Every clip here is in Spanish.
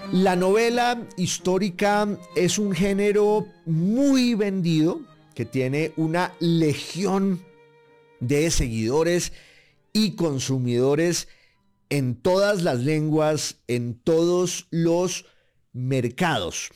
La novela histórica es un género muy vendido que tiene una legión de seguidores y consumidores en todas las lenguas, en todos los mercados.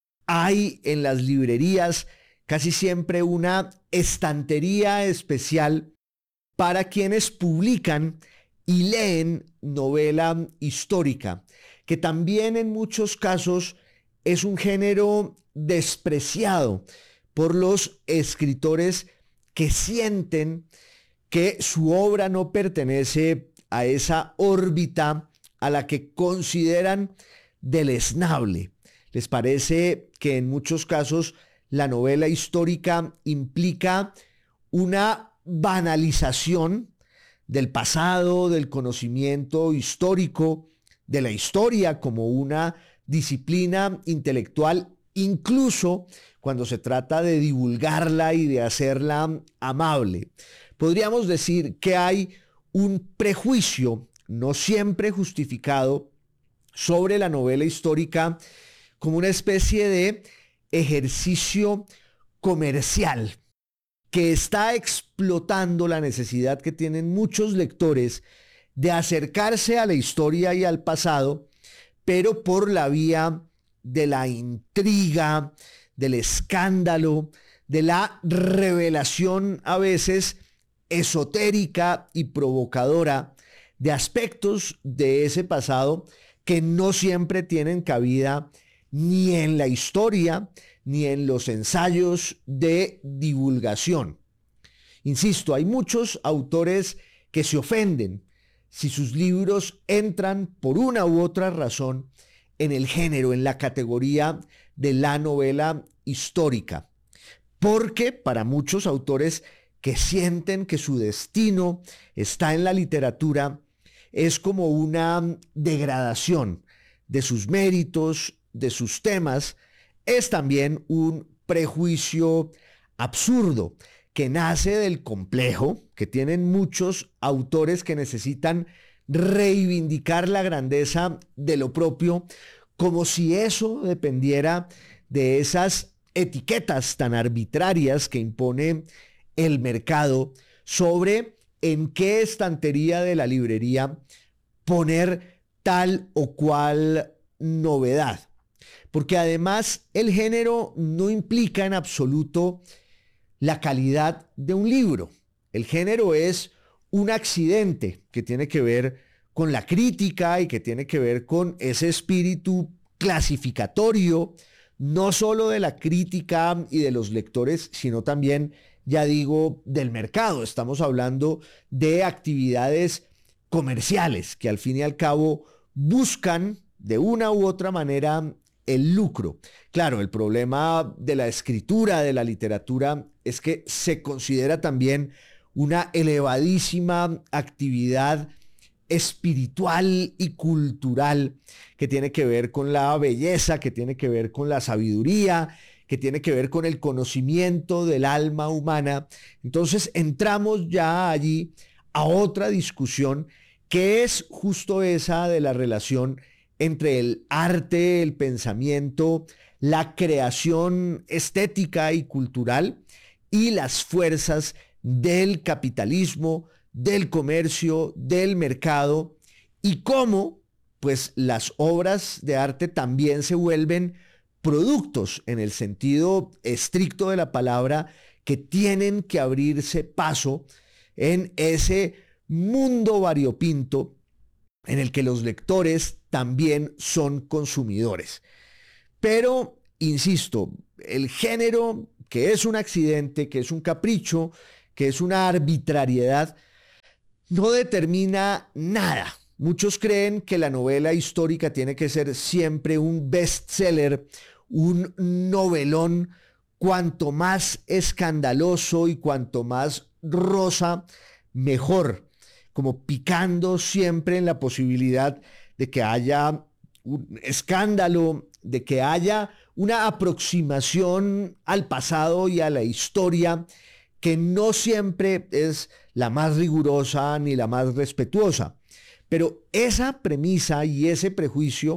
Hay en las librerías casi siempre una estantería especial para quienes publican y leen novela histórica, que también en muchos casos es un género despreciado por los escritores que sienten que su obra no pertenece a esa órbita a la que consideran deleznable. Les parece que en muchos casos la novela histórica implica una banalización del pasado, del conocimiento histórico, de la historia como una disciplina intelectual, incluso cuando se trata de divulgarla y de hacerla amable. Podríamos decir que hay un prejuicio, no siempre justificado, sobre la novela histórica como una especie de ejercicio comercial que está explotando la necesidad que tienen muchos lectores de acercarse a la historia y al pasado, pero por la vía de la intriga, del escándalo, de la revelación a veces esotérica y provocadora de aspectos de ese pasado que no siempre tienen cabida ni en la historia ni en los ensayos de divulgación. Insisto, hay muchos autores que se ofenden si sus libros entran por una u otra razón en el género, en la categoría de la novela histórica, porque para muchos autores que sienten que su destino está en la literatura, es como una degradación de sus méritos, de sus temas. Es también un prejuicio absurdo que nace del complejo que tienen muchos autores que necesitan reivindicar la grandeza de lo propio, como si eso dependiera de esas etiquetas tan arbitrarias que impone el mercado sobre en qué estantería de la librería poner tal o cual novedad. Porque además el género no implica en absoluto la calidad de un libro. El género es un accidente que tiene que ver con la crítica y que tiene que ver con ese espíritu clasificatorio, no solo de la crítica y de los lectores, sino también, ya digo, del mercado. Estamos hablando de actividades comerciales que al fin y al cabo buscan de una u otra manera el lucro. Claro, el problema de la escritura, de la literatura, es que se considera también una elevadísima actividad espiritual y cultural que tiene que ver con la belleza, que tiene que ver con la sabiduría, que tiene que ver con el conocimiento del alma humana. Entonces entramos ya allí a otra discusión que es justo esa de la relación entre el arte, el pensamiento, la creación estética y cultural y las fuerzas del capitalismo, del comercio, del mercado, y cómo pues las obras de arte también se vuelven productos en el sentido estricto de la palabra, que tienen que abrirse paso en ese mundo variopinto en el que los lectores también son consumidores. Pero, insisto, el género, que es un accidente, que es un capricho, que es una arbitrariedad, no determina nada. Muchos creen que la novela histórica tiene que ser siempre un bestseller, un novelón, cuanto más escandaloso y cuanto más rosa, mejor, como picando siempre en la posibilidad de que haya un escándalo, de que haya una aproximación al pasado y a la historia que no siempre es la más rigurosa ni la más respetuosa. Pero esa premisa y ese prejuicio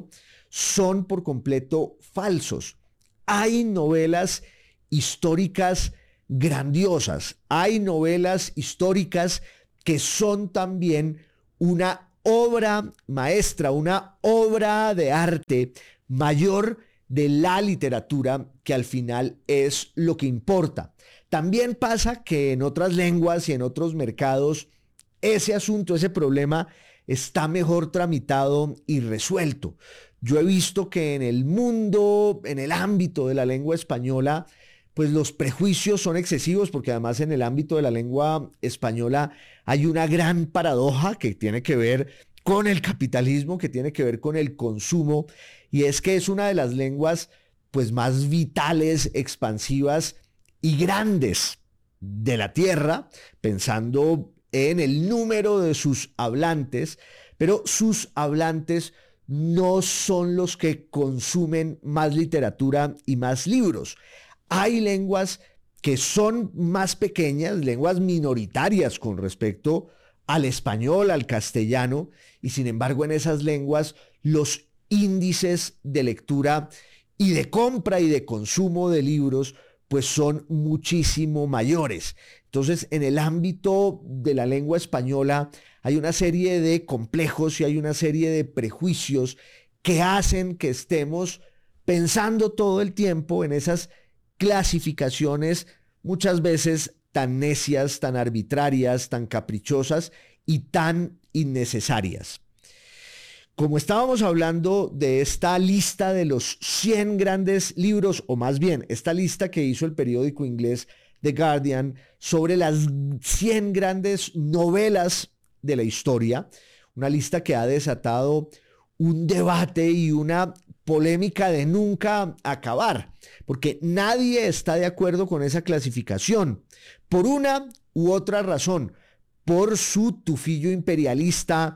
son por completo falsos. Hay novelas históricas grandiosas, hay novelas históricas que son también una obra maestra, una obra de arte mayor de la literatura, que al final es lo que importa. También pasa que en otras lenguas y en otros mercados ese asunto, ese problema está mejor tramitado y resuelto. Yo he visto que en el mundo, en el ámbito de la lengua española, pues los prejuicios son excesivos, porque además en el ámbito de la lengua española hay una gran paradoja que tiene que ver con el capitalismo, que tiene que ver con el consumo, y es que es una de las lenguas pues más vitales, expansivas y grandes de la tierra, pensando en el número de sus hablantes, pero sus hablantes no son los que consumen más literatura y más libros. Hay lenguas que son más pequeñas, lenguas minoritarias con respecto al español, al castellano, y sin embargo en esas lenguas los índices de lectura y de compra y de consumo de libros pues son muchísimo mayores. Entonces, en el ámbito de la lengua española hay una serie de complejos y hay una serie de prejuicios que hacen que estemos pensando todo el tiempo en esas clasificaciones muchas veces tan necias, tan arbitrarias, tan caprichosas y tan innecesarias. Como estábamos hablando de esta lista de los 100 grandes libros, o más bien, esta lista que hizo el periódico inglés The Guardian sobre las 100 grandes novelas de la historia, una lista que ha desatado un debate y una polémica de nunca acabar, porque nadie está de acuerdo con esa clasificación, por una u otra razón, por su tufillo imperialista,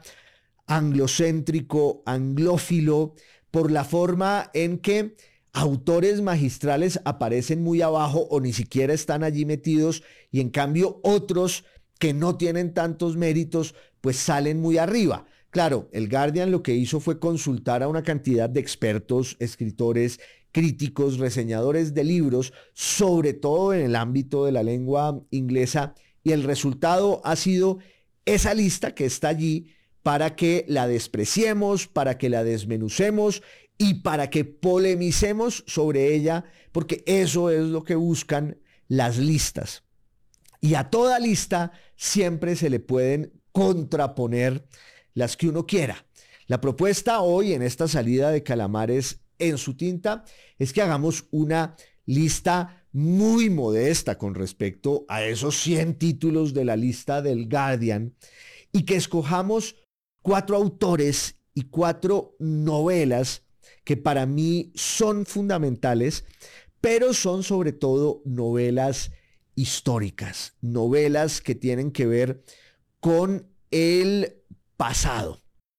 anglocéntrico, anglófilo, por la forma en que autores magistrales aparecen muy abajo o ni siquiera están allí metidos, y en cambio otros que no tienen tantos méritos pues salen muy arriba. Claro, el Guardian lo que hizo fue consultar a una cantidad de expertos, escritores, críticos, reseñadores de libros, sobre todo en el ámbito de la lengua inglesa, y el resultado ha sido esa lista que está allí para que la despreciemos, para que la desmenucemos y para que polemicemos sobre ella, porque eso es lo que buscan las listas. Y a toda lista siempre se le pueden contraponer las que uno quiera. La propuesta hoy en esta salida de Calamares en su tinta es que hagamos una lista muy modesta con respecto a esos 100 títulos de la lista del Guardian, y que escojamos 4 autores y 4 novelas que para mí son fundamentales, pero son sobre todo novelas históricas, novelas que tienen que ver con el pasado.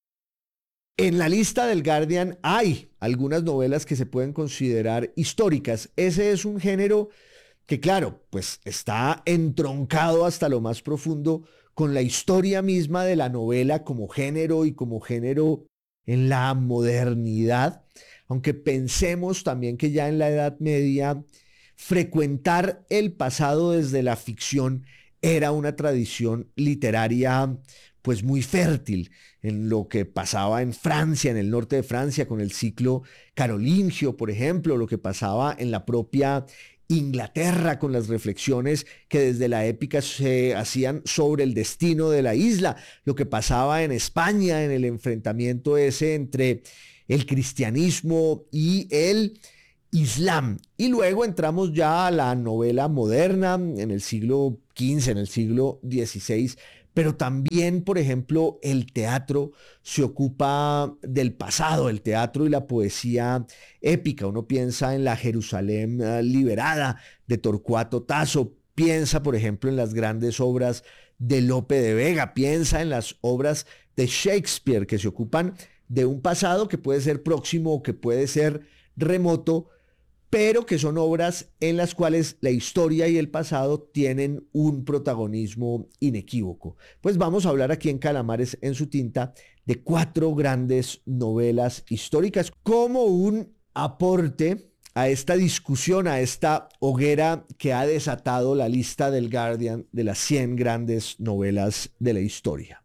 En la lista del Guardian hay algunas novelas que se pueden considerar históricas. Ese es un género que, claro, pues está entroncado hasta lo más profundo con la historia misma de la novela como género y como género en la modernidad, aunque pensemos también que ya en la Edad Media frecuentar el pasado desde la ficción era una tradición literaria pues muy fértil, en lo que pasaba en Francia, en el norte de Francia, con el ciclo carolingio, por ejemplo, lo que pasaba en la propia Inglaterra con las reflexiones que desde la épica se hacían sobre el destino de la isla, lo que pasaba en España en el enfrentamiento ese entre el cristianismo y el Islam. Y luego entramos ya a la novela moderna en el siglo XV, en el siglo XVI, pero también, por ejemplo, el teatro se ocupa del pasado, el teatro y la poesía épica. Uno piensa en la Jerusalén liberada de Torcuato Tasso, piensa, por ejemplo, en las grandes obras de Lope de Vega, piensa en las obras de Shakespeare que se ocupan de un pasado que puede ser próximo o que puede ser remoto, pero que son obras en las cuales la historia y el pasado tienen un protagonismo inequívoco. Pues vamos a hablar aquí en Calamares en su tinta de 4 grandes novelas históricas como un aporte a esta discusión, a esta hoguera que ha desatado la lista del Guardian de las 100 grandes novelas de la historia.